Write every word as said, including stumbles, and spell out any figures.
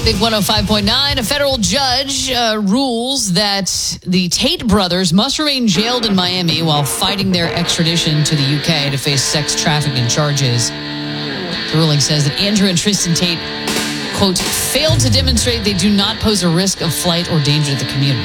Big one oh five point nine, a federal judge uh, rules that the Tate brothers must remain jailed in Miami while fighting their extradition to the U K to face sex trafficking charges. The ruling says that Andrew and Tristan Tate, quote, failed to demonstrate they do not pose a risk of flight or danger to the community.